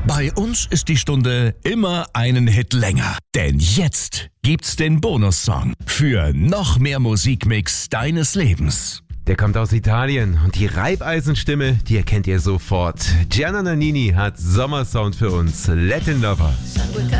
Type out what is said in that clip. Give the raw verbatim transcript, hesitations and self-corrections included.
Bei uns ist die Stunde immer einen Hit länger. Denn jetzt gibt's den Bonussong für noch mehr Musikmix deines Lebens. Der kommt aus Italien und die Reibeisenstimme, die erkennt ihr sofort. Gianna Nannini hat Sommersound für uns. Latin Lover.